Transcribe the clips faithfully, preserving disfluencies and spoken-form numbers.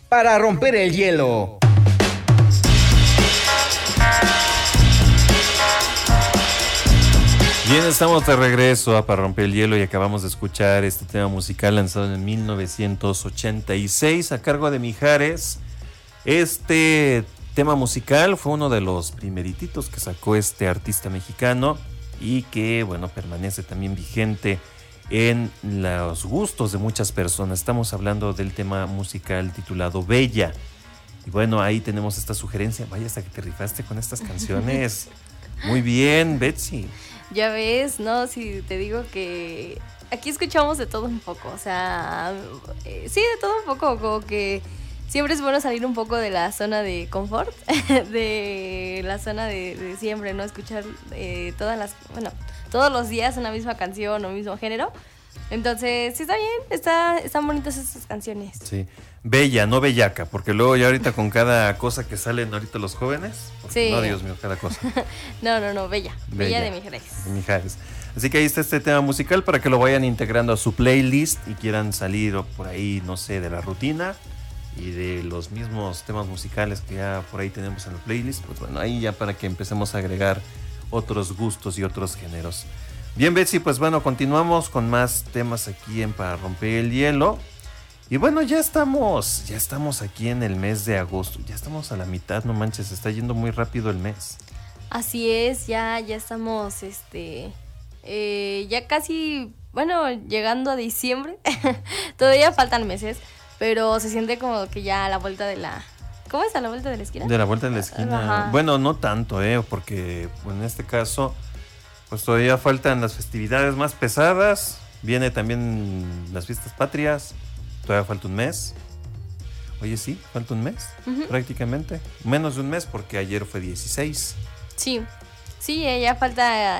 para romper el hielo. Bien, estamos de regreso a Para Romper el Hielo y acabamos de escuchar este tema musical lanzado en mil novecientos ochenta y seis a cargo de Mijares. Este tema musical fue uno de los primerititos que sacó este artista mexicano y que, bueno, permanece también vigente en los gustos de muchas personas. Estamos hablando del tema musical titulado Bella. Y bueno, ahí tenemos esta sugerencia. Vaya, hasta que te rifaste con estas canciones. Muy bien, Betsy. Ya ves, ¿no? Si te digo que aquí escuchamos de todo un poco, o sea, eh, sí, de todo un poco, como que siempre es bueno salir un poco de la zona de confort, de la zona de, de siempre, ¿no? Escuchar eh, todas las, bueno, todos los días una misma canción o mismo género. Entonces, sí está bien, está, están bonitas estas canciones. Sí, bella, no bellaca, porque luego ya ahorita con cada cosa que salen ahorita los jóvenes, sí. No, Dios mío, cada cosa. no, no, no, bella, bella, bella de Mijares. De Mijares. Así que ahí está este tema musical para que lo vayan integrando a su playlist y quieran salir por ahí, no sé, de la rutina y de los mismos temas musicales que ya por ahí tenemos en la playlist. Pues bueno, ahí ya para que empecemos a agregar otros gustos y otros géneros. Bien, Betsy, pues bueno, continuamos con más temas aquí en Para Romper el Hielo. Y bueno, ya estamos, ya estamos aquí en el mes de agosto. Ya estamos a la mitad, no manches, está yendo muy rápido el mes. Así es, ya, ya estamos, este, eh, ya casi, bueno, llegando a diciembre. Todavía faltan meses, pero se siente como que ya a la vuelta de la... ¿Cómo es? ¿A la vuelta de la esquina? De la vuelta de la esquina. Ajá. Bueno, no tanto, eh, porque en este caso... Pues todavía faltan las festividades más pesadas. Viene también las fiestas patrias. Todavía falta un mes. Oye, sí, falta un mes, uh-huh. prácticamente. Menos de un mes porque ayer fue dieciséis. Sí, sí, ya falta...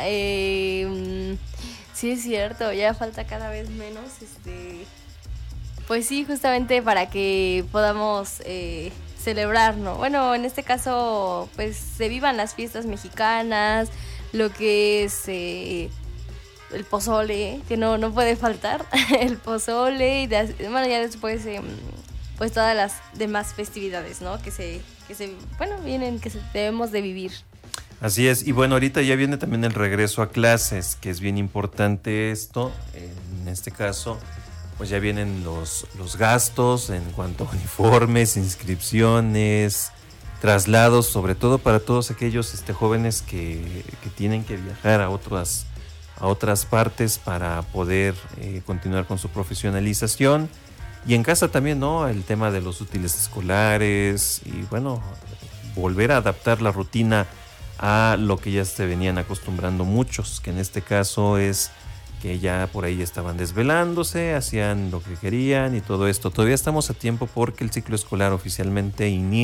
Eh, sí, es cierto, ya falta cada vez menos. Este, pues sí, justamente para que podamos eh, celebrar, ¿no? Bueno, en este caso, pues se vivan las fiestas mexicanas... Lo que es eh, el pozole, que no, no puede faltar, el pozole y de, bueno, ya después eh, pues todas las demás festividades, ¿no? Que se, que se, bueno, vienen, que se, debemos de vivir. Así es, y bueno, ahorita ya viene también el regreso a clases, que es bien importante esto, en este caso, pues ya vienen los, los gastos en cuanto a uniformes, inscripciones... traslados, sobre todo para todos aquellos este, jóvenes que, que tienen que viajar a otras, a otras partes para poder eh, continuar con su profesionalización. Y en casa también, ¿no? El tema de los útiles escolares y, bueno, volver a adaptar la rutina a lo que ya se venían acostumbrando muchos, que en este caso es que ya por ahí estaban desvelándose, hacían lo que querían y todo esto. Todavía estamos a tiempo porque el ciclo escolar oficialmente inicia